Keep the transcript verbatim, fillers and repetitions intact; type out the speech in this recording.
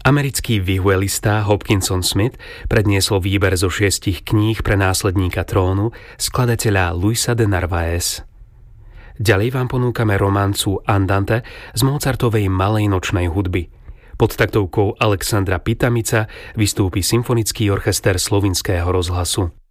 Americký vihuelista Hopkinson Smith predniesol výber zo šiestich kníh pre následníka trónu skladateľa Luisa de Narvaez. Ďalej vám ponúkame romancu Andante z Mozartovej Malej nočnej hudby. Pod taktovkou Alexandra Pitamica vystúpi Symfonický orchester Slovinského rozhlasu.